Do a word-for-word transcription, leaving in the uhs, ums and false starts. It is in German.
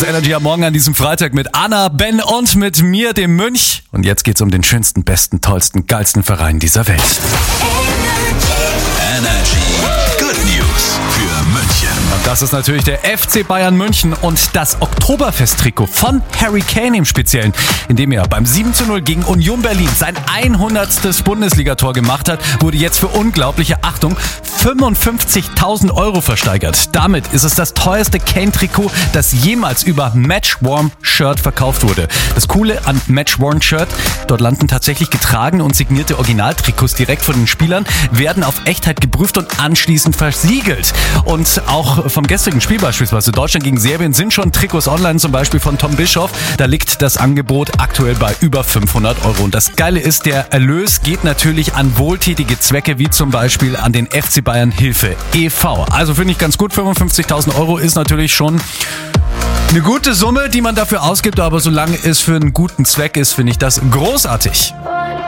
Energy am Morgen an diesem Freitag mit Anna, Ben und mit mir, dem Mönch. Und jetzt geht's um den schönsten, besten, tollsten, geilsten Verein dieser Welt. Energy Good News für München. Und das ist natürlich der F C Bayern München und das Oktoberfest-Trikot von Harry Kane im Speziellen, in dem er beim sieben zu null gegen Union Berlin sein hundertstes Bundesligator gemacht hat, wurde jetzt für unglaubliche, Achtung, fünfundfünfzigtausend Euro versteigert. Damit ist es das teuerste Kane-Trikot, das jemals über Matchworn-Shirt verkauft wurde. Das Coole an Matchworn-Shirt, dort landen tatsächlich getragene und signierte Originaltrikots direkt von den Spielern, werden auf Echtheit geprüft und anschließend versiegelt. Und auch vom gestrigen Spiel beispielsweise Deutschland gegen Serbien sind schon Trikots online, zum Beispiel von Tom Bischoff. Da liegt das Angebot aktuell bei über fünfhundert Euro. Und das Geile ist, der Erlös geht natürlich an wohltätige Zwecke, wie zum Beispiel an den F C Bayern Hilfe e V Also finde ich ganz gut, fünfundfünfzigtausend Euro ist natürlich schon eine gute Summe, die man dafür ausgibt, aber solange es für einen guten Zweck ist, finde ich das großartig.